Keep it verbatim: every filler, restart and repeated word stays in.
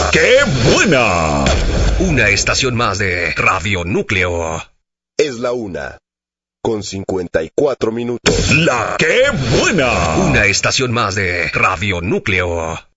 ¡Qué buena! Una estación más de Radio Núcleo. Es la una, con cincuenta y cuatro minutos. ¡La qué buena! Una estación más de Radio Núcleo.